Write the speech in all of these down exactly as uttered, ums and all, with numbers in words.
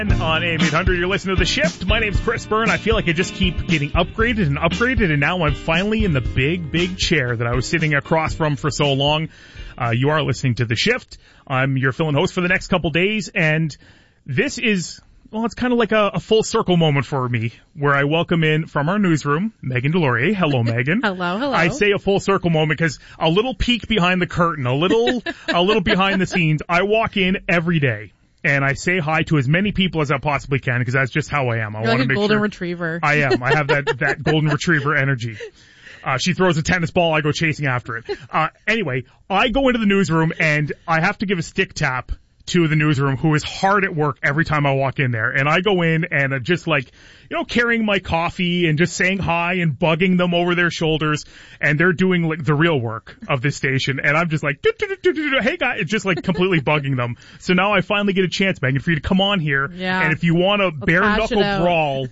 On A M eight hundred, you're listening to The Shift. My name's Chris Byrne. I feel like I just keep getting upgraded and upgraded, and now I'm finally in the big, big chair that I was sitting across from for so long. Uh, you are listening to The Shift. I'm your fill-in host for the next couple days, and this is, well, it's kind of like a, a full circle moment for me, where I welcome in from our newsroom, Megan Delorier. Hello, Megan. Hello, hello. I say a full circle moment because a little peek behind the curtain, a little, a little behind the scenes. I walk in every day. And I say hi to as many people as I possibly can because that's just how I am. I You're want like to a make golden sure retriever. I am. I have that, that golden retriever energy. Uh, she throws a tennis ball, I go chasing after it. Uh, anyway, I go into the newsroom and I have to give a stick tap to the newsroom, who is hard at work every time I walk in there. And I go in and I'm just like, you know, carrying my coffee and just saying hi and bugging them over their shoulders. And they're doing like the real work of this station. And I'm just like, hey guys, it's just like completely bugging them. So now I finally get a chance, Megan, for you to come on here. Yeah. And if you want a bare knuckle brawl,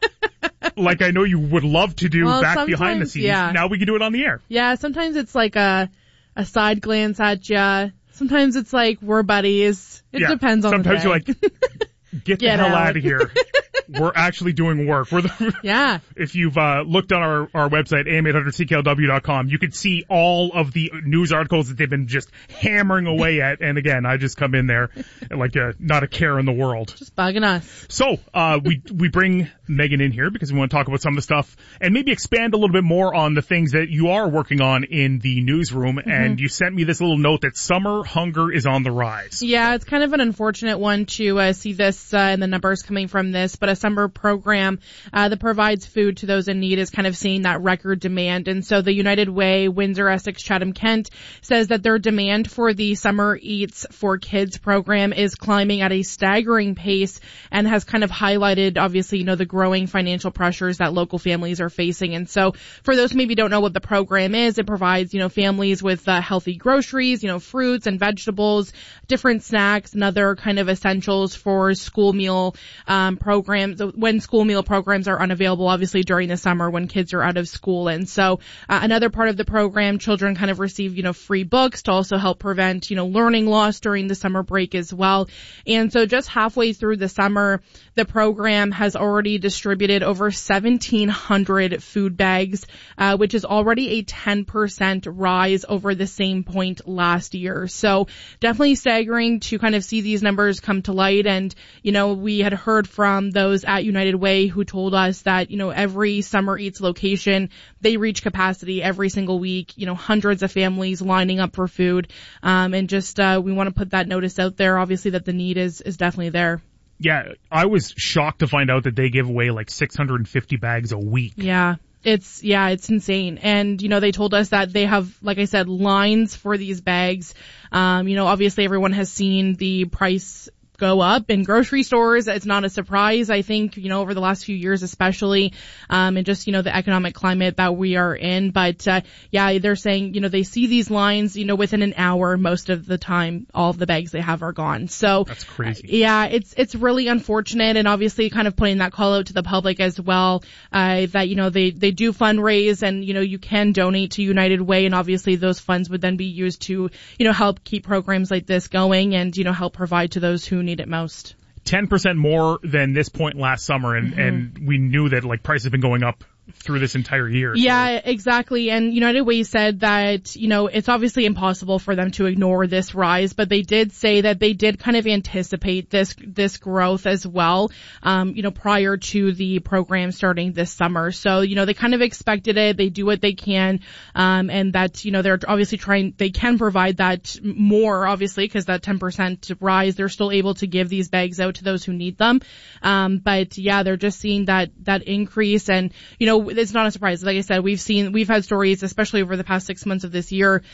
like I know you would love to do well, back behind the scenes, yeah. now we can do it on the air. Yeah, sometimes it's like a, a side glance at ya. Sometimes it's like, we're buddies. It yeah. depends on Sometimes the day. you're like, get, Get the hell out. out of here. We're actually doing work. We're the, yeah. If you've uh, looked on our, our website, A M eight hundred C K L W dot com, you can see all of the news articles that they've been just hammering away at. And again, I just come in there like a, not a care in the world. Just bugging us. So uh, we we bring Megan in here because we want to talk about some of the stuff and maybe expand a little bit more on the things that you are working on in the newsroom. Mm-hmm. And you sent me this little note that summer hunger is on the rise. Yeah, it's kind of an unfortunate one to uh, see this uh, and the numbers coming from this, but a summer program uh, that provides food to those in need is kind of seeing that record demand. And so the United Way, Windsor, Essex, Chatham, Kent says that their demand for the Summer Eats for Kids program is climbing at a staggering pace and has kind of highlighted, obviously, you know, the growing financial pressures that local families are facing. And so for those who maybe don't know what the program is, it provides, you know, families with uh, healthy groceries, you know, fruits and vegetables, different snacks and other kind of essentials for school meal um, programs, when school meal programs are unavailable, obviously during the summer when kids are out of school. And so uh, another part of the program, children kind of receive, you know, free books to also help prevent, you know, learning loss during the summer break as well. And so just halfway through the summer, the program has already distributed over seventeen hundred food bags, uh, which is already a ten percent rise over the same point last year. So definitely staggering to kind of see these numbers come to light. And, you know, we had heard from those at United Way who told us that, you know, every Summer Eats location, they reach capacity every single week, you know, hundreds of families lining up for food. Um, and just, uh, we want to put that notice out there, obviously, that the need is, is definitely there. Yeah, I was shocked to find out that they give away like six hundred fifty bags a week. Yeah. It's, yeah, it's insane. And, you know, they told us that they have, like I said, lines for these bags. Um, you know, obviously everyone has seen the price go up in grocery stores. It's not a surprise, I think, you know, over the last few years especially, um, and just, you know, the economic climate that we are in. But, uh, yeah, they're saying, you know, they see these lines, you know, within an hour, most of the time, all of the bags they have are gone. So that's crazy. Uh, yeah, it's, it's really unfortunate, and obviously kind of putting that call out to the public as well, uh, that, you know, they, they do fundraise and, you know, you can donate to United Way, and obviously those funds would then be used to, you know, help keep programs like this going and, you know, help provide to those who need it most. ten percent more than this point last summer, and, mm-hmm. and we knew that like prices have been going up through this entire year. Yeah, so. exactly. And United Way said that, you know, it's obviously impossible for them to ignore this rise, but they did say that they did kind of anticipate this, this growth as well, um, you know, prior to the program starting this summer. So, you know, they kind of expected it. They do what they can. Um, and that, you know, they're obviously trying, they can provide that more, obviously, because that ten percent rise, they're still able to give these bags out to those who need them. Um, but yeah, they're just seeing that, that increase. And, you know, it's not a surprise. Like I said, we've seen, we've had stories, especially over the past six months of this year,